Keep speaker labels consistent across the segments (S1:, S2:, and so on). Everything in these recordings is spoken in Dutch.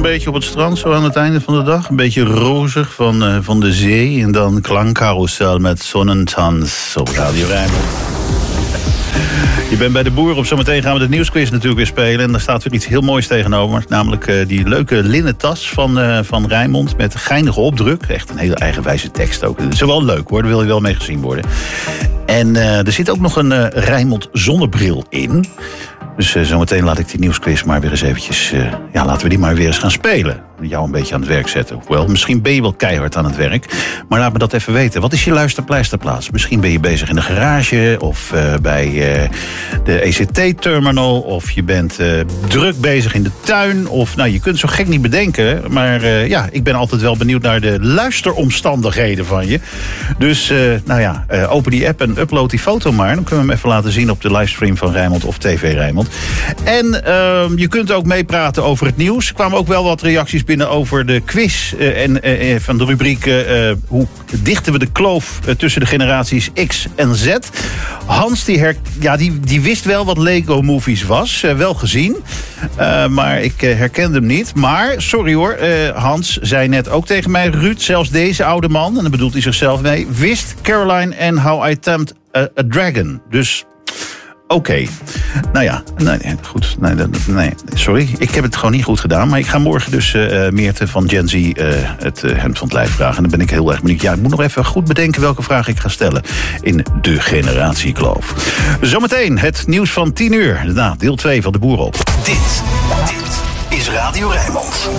S1: beetje op het strand, zo aan het einde van de dag. Een beetje rozig van de zee. En dan klankcarousel met Sonnentanz op Radio Rijnmond. Je bent bij de boer. Op zometeen gaan we de nieuwsquiz natuurlijk weer spelen. En daar staat weer iets heel moois tegenover. Namelijk die leuke linnen tas van Rijnmond. Met een geinige opdruk. Echt een hele eigenwijze tekst ook. Dat is wel leuk hoor. Daar wil je wel mee gezien worden. En er zit ook nog een Rijnmond zonnebril in. Dus zometeen laat ik die nieuwsquiz maar weer eens eventjes... laten we die maar weer eens gaan spelen. Jou een beetje aan het werk zetten. Wel, misschien ben je wel keihard aan het werk. Maar laat me dat even weten. Wat is je luisterpleisterplaats? Misschien ben je bezig in de garage. Of bij de ECT-terminal. Of je bent druk bezig in de tuin. Of je kunt zo gek niet bedenken. Maar ik ben altijd wel benieuwd naar de luisteromstandigheden van je. Dus open die app en upload die foto maar. Dan kunnen we hem even laten zien op de livestream van Rijnmond of TV Rijnmond. En je kunt ook meepraten over het nieuws. Er kwamen ook wel wat reacties binnen over de quiz en van de rubriek hoe dichten we de kloof tussen de generaties X en Z. Hans die wist wel wat Lego Movies was. Wel gezien. Maar ik herkende hem niet. Maar, sorry hoor, Hans zei net ook tegen mij... Ruud, zelfs deze oude man, en daar bedoelt hij zichzelf mee... wist Caroline and How I Tamed a Dragon. Dus... Oké. Goed. Nee, sorry. Ik heb het gewoon niet goed gedaan. Maar ik ga morgen dus Meerte van Gen Z het hemd van het lijf vragen. En dan ben ik heel erg benieuwd. Ja, ik moet nog even goed bedenken welke vraag ik ga stellen in de generatiekloof. Zometeen het nieuws van 10 uur. Daarna deel 2 van de Boer op.
S2: Dit is Radio Rijnmond.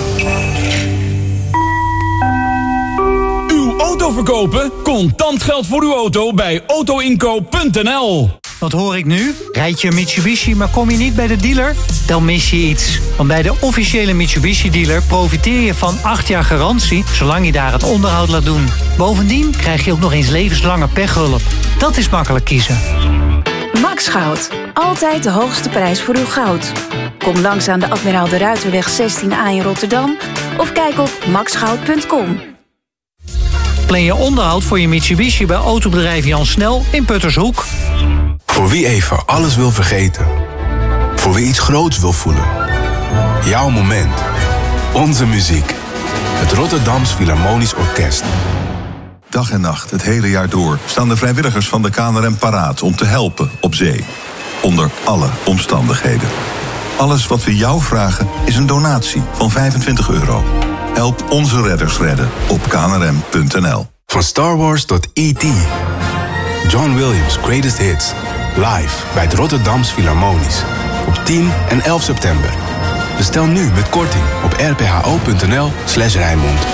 S3: Uw auto verkopen? Contant geld voor uw auto bij autoinkoop.nl.
S4: Wat hoor ik nu? Rijd je een Mitsubishi, maar kom je niet bij de dealer? Dan mis je iets. Want bij de officiële Mitsubishi-dealer profiteer je van 8 jaar garantie... zolang je daar het onderhoud laat doen. Bovendien krijg je ook nog eens levenslange pechhulp. Dat is makkelijk kiezen.
S5: Max Goud. Altijd de hoogste prijs voor uw goud. Kom langs aan de Admiraal de Ruiterweg 16A in Rotterdam... of kijk op maxgoud.com.
S4: Plan je onderhoud voor je Mitsubishi bij autobedrijf Jan Snel in Puttershoek.
S6: Voor wie even alles wil vergeten. Voor wie iets groots wil voelen. Jouw moment. Onze muziek. Het Rotterdams Philharmonisch Orkest.
S7: Dag en nacht, het hele jaar door, staan de vrijwilligers van de KNRM paraat om te helpen op zee. Onder alle omstandigheden. Alles wat we jou vragen is een donatie van €25. Help onze redders redden op knrm.nl.
S6: Van Star Wars tot E.T. John Williams' Greatest Hits. Live bij het Rotterdams Philharmonisch. Op 10 en 11 september. Bestel nu met korting op rpho.nl/Rijnmond.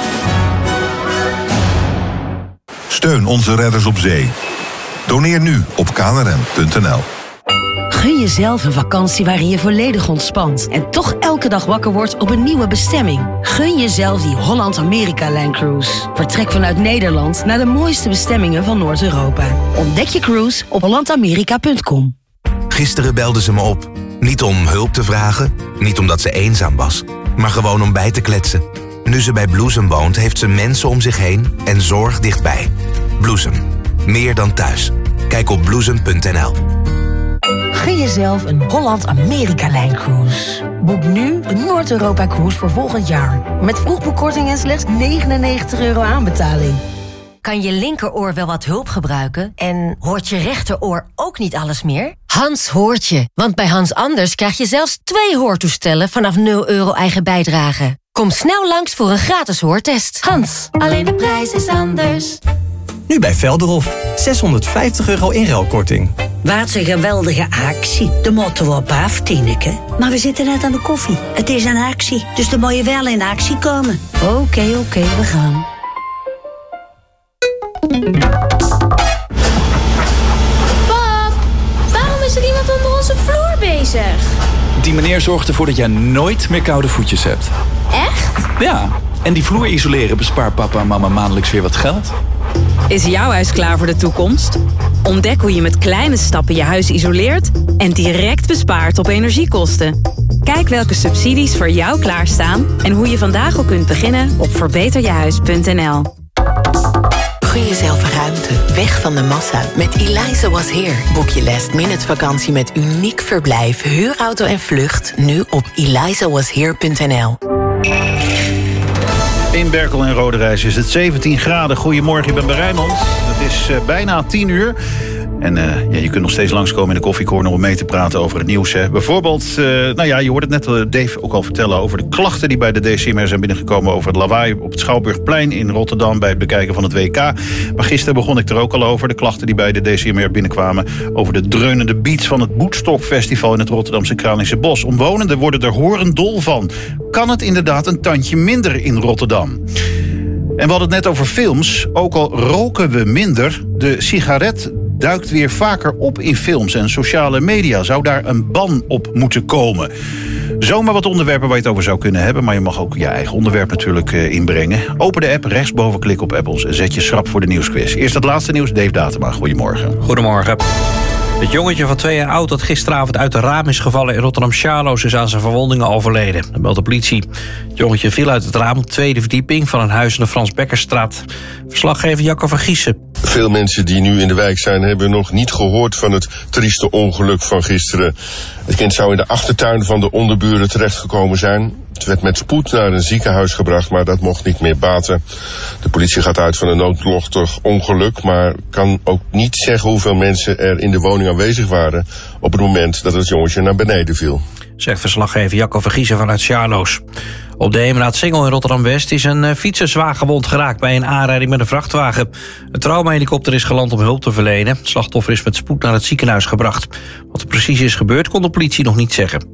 S7: Steun onze redders op zee. Doneer nu op knrm.nl.
S8: Gun jezelf een vakantie waarin je volledig ontspant... en toch elke dag wakker wordt op een nieuwe bestemming. Gun jezelf die Holland-Amerika-lijncruise. Vertrek vanuit Nederland naar de mooiste bestemmingen van Noord-Europa. Ontdek je cruise op hollandamerika.com.
S9: Gisteren belde ze me op. Niet om hulp te vragen, niet omdat ze eenzaam was... maar gewoon om bij te kletsen. Nu ze bij Bloesem woont, heeft ze mensen om zich heen en zorg dichtbij. Bloesem. Meer dan thuis. Kijk op bloesem.nl.
S8: Gun jezelf een Holland-Amerika-lijncruise. Boek nu een Noord-Europa-cruise voor volgend jaar. Met vroegboekkorting en slechts €99 aanbetaling.
S10: Kan je linkeroor wel wat hulp gebruiken? En hoort je rechteroor ook niet alles meer? Hans hoort je. Want bij Hans Anders krijg je zelfs 2 hoortoestellen vanaf €0 eigen bijdrage. Kom snel langs voor een gratis hoortest. Hans, alleen de prijs is anders.
S11: Nu bij Velderhof. €650 inruilkorting.
S12: Wat een geweldige actie. De moeten we op af, Tineke. Maar we zitten net aan de koffie. Het is een actie, dus dan moet je wel in actie komen. Oké, we gaan.
S13: Pap, waarom is er iemand onder onze vloer bezig?
S14: Die meneer zorgt ervoor dat jij nooit meer koude voetjes hebt.
S13: Echt?
S14: Ja, en die vloer isoleren bespaart papa en mama maandelijks weer wat geld.
S15: Is jouw huis klaar voor de toekomst? Ontdek hoe je met kleine stappen je huis isoleert en direct bespaart op energiekosten. Kijk welke subsidies voor jou klaarstaan en hoe je vandaag al kunt beginnen op verbeterjehuis.nl.
S16: Gun jezelf ruimte, weg van de massa. Met Eliza Was Here boek je last-minute vakantie met uniek verblijf, huurauto en vlucht nu op elizawashere.nl.
S1: In Berkel en Roderijs is het 17 graden. Goedemorgen, ik ben bij Rijnmond. Het is bijna 10 uur. En je kunt nog steeds langskomen in de koffiecorner om mee te praten over het nieuws. Hè. Bijvoorbeeld, je hoorde het net Dave ook al vertellen over de klachten die bij de DCMR zijn binnengekomen over het lawaai op het Schouwburgplein in Rotterdam bij het bekijken van het WK. Maar gisteren begon ik er ook al over. De klachten die bij de DCMR binnenkwamen over de dreunende beats van het Boetstokfestival in het Rotterdamse Kralingse Bos. Omwonenden worden er horendol van. Kan het inderdaad een tandje minder in Rotterdam? En we hadden het net over films. Ook al roken we minder, de sigaret duikt weer vaker op in films en sociale media. Zou daar een ban op moeten komen? Zomaar wat onderwerpen waar je het over zou kunnen hebben. Maar je mag ook je eigen onderwerp natuurlijk inbrengen. Open de app, rechtsboven klik op Apples en zet je schrap voor de nieuwsquiz. Eerst het laatste nieuws, Dave Datema. Goedemorgen.
S17: Goedemorgen. Het jongetje van 2 jaar oud dat gisteravond uit de raam is gevallen in Rotterdam-Charloes is aan zijn verwondingen overleden. Dat meldt de politie. Het jongetje viel uit het raam op de tweede verdieping van een huis in de Frans Bekkerstraat. Verslaggever Jacco van Giessen.
S18: Veel mensen die nu in de wijk zijn hebben nog niet gehoord van het trieste ongeluk van gisteren. Het kind zou in de achtertuin van de onderburen terechtgekomen zijn. Het werd met spoed naar een ziekenhuis gebracht, maar dat mocht niet meer baten. De politie gaat uit van een noodlottig ongeluk, maar kan ook niet zeggen hoeveel mensen er in de woning aanwezig waren op het moment dat het jongetje naar beneden viel.
S17: Zegt verslaggever Jacco van Giessen vanuit Charloes. Op de Heemraad-Singel in Rotterdam-West is een fietser zwaar gewond geraakt bij een aanrijding met een vrachtwagen. Een traumahelikopter is geland om hulp te verlenen. Het slachtoffer is met spoed naar het ziekenhuis gebracht. Wat er precies is gebeurd kon de politie nog niet zeggen.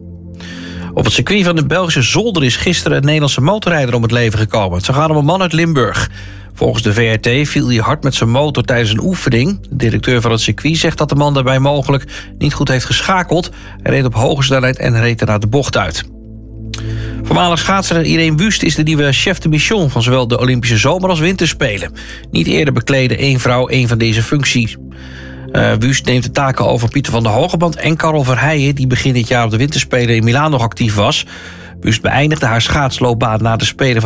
S17: Op het circuit van de Belgische Zolder is gisteren een Nederlandse motorrijder om het leven gekomen. Het zou gaan om een man uit Limburg. Volgens de VRT viel hij hard met zijn motor tijdens een oefening. De directeur van het circuit zegt dat de man daarbij mogelijk niet goed heeft geschakeld. Hij reed op hoge snelheid en reed daarna de bocht uit. Voormalig schaatser Irene Wust is de nieuwe chef de mission van zowel de Olympische Zomer- als Winterspelen. Niet eerder bekleedde één vrouw één van deze functies. Wust neemt de taken over Pieter van der Hogeband en Karel Verheijen, die begin dit jaar op de Winterspelen in Milaan nog actief was. Wust beëindigde haar schaatsloopbaan na de Spelen van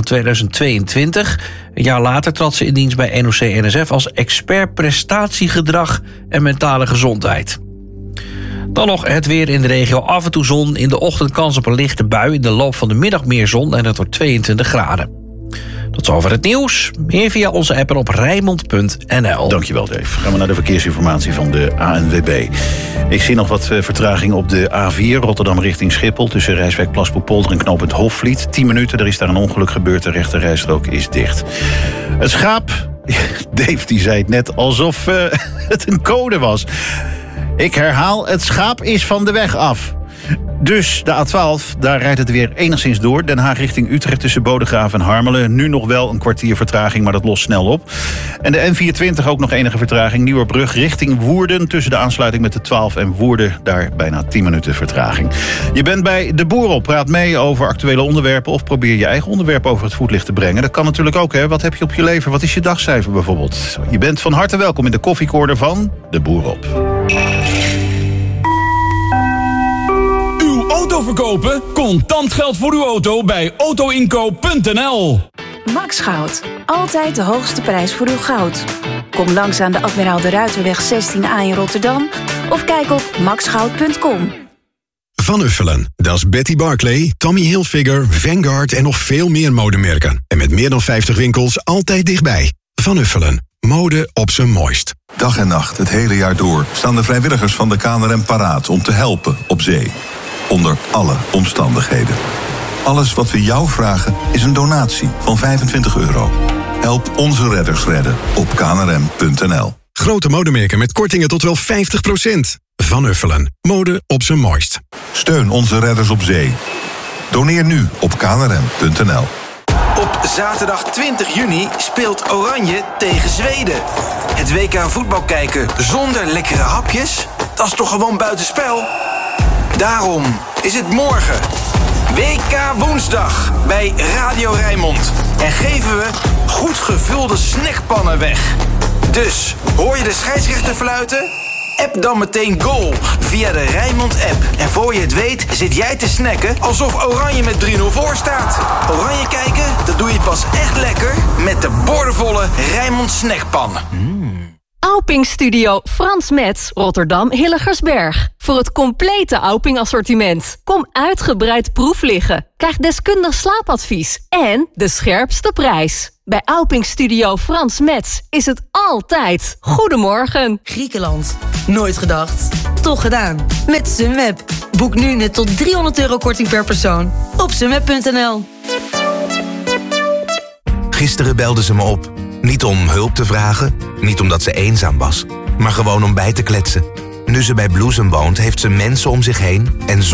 S17: 2022. Een jaar later trad ze in dienst bij NOC-NSF als expert prestatiegedrag en mentale gezondheid. Dan nog het weer in de regio. Af en toe zon. In de ochtend kans op een lichte bui. In de loop van de middag meer zon en het wordt 22 graden. Tot zover het nieuws. Meer via onze app en op Rijnmond.nl.
S1: Dankjewel, Dave. Gaan we naar de verkeersinformatie van de ANWB. Ik zie nog wat vertraging op de A4 Rotterdam richting Schiphol. Tussen Rijswijk, Plasboek-Polder en knooppunt Hofvliet. 10 minuten, er is daar een ongeluk gebeurd. De rechterrijstrook is dicht. Het schaap, Dave die zei het net alsof het een code was. Ik herhaal, het schaap is van de weg af. Dus de A12, daar rijdt het weer enigszins door. Den Haag richting Utrecht tussen Bodegraven en Harmelen. Nu nog wel een kwartier vertraging, maar dat lost snel op. En de N24 ook nog enige vertraging. Nieuwerbrug richting Woerden tussen de aansluiting met de 12 en Woerden. Daar bijna 10 minuten vertraging. Je bent bij De Boer op. Praat mee over actuele onderwerpen of probeer je eigen onderwerp over het voetlicht te brengen. Dat kan natuurlijk ook, hè. Wat heb je op je lever? Wat is je dagcijfer bijvoorbeeld? Je bent van harte welkom in de koffiecorner van De Boer op.
S3: Auto verkopen? Contant geld voor uw auto bij autoinkoop.nl.
S5: Max Goud. Altijd de hoogste prijs voor uw goud. Kom langs aan de Admiraal de Ruiterweg 16A in Rotterdam of kijk op maxgoud.com.
S19: Van Uffelen, dat is Betty Barclay, Tommy Hilfiger, Vanguard en nog veel meer modemerken. En met meer dan 50 winkels altijd dichtbij. Van Uffelen, mode op zijn mooist.
S7: Dag en nacht, het hele jaar door, staan de vrijwilligers van de KNRM paraat om te helpen op zee. Onder alle omstandigheden. Alles wat we jou vragen is een donatie van €25. Help onze redders redden op knrm.nl.
S19: Grote modemerken met kortingen tot wel 50%. Van Uffelen, mode op zijn mooist.
S7: Steun onze redders op zee. Doneer nu op knrm.nl.
S2: Op zaterdag 20 juni speelt Oranje tegen Zweden. Het WK voetbal kijken zonder lekkere hapjes? Dat is toch gewoon buitenspel? Daarom is het morgen WK woensdag bij Radio Rijnmond. En geven we goed gevulde snackpannen weg. Dus, hoor je de scheidsrechter fluiten? App dan meteen goal via de Rijnmond-app. En voor je het weet zit jij te snacken alsof Oranje met 3-0 voor staat. Oranje kijken, dat doe je pas echt lekker met de boordevolle Rijnmond snackpan.
S20: Auping Studio Frans Metz, Rotterdam Hilligersberg. Voor het complete Auping assortiment. Kom uitgebreid proef liggen. Krijg deskundig slaapadvies. En de scherpste prijs. Bij Auping Studio Frans Metz is het altijd goedemorgen.
S21: Griekenland. Nooit gedacht. Toch gedaan. Met Sunweb. Boek nu net tot €300 korting per persoon. Op sunweb.nl.
S9: Gisteren belde ze me op. Niet om hulp te vragen, niet omdat ze eenzaam was, maar gewoon om bij te kletsen. Nu ze bij Bloesem woont, heeft ze mensen om zich heen en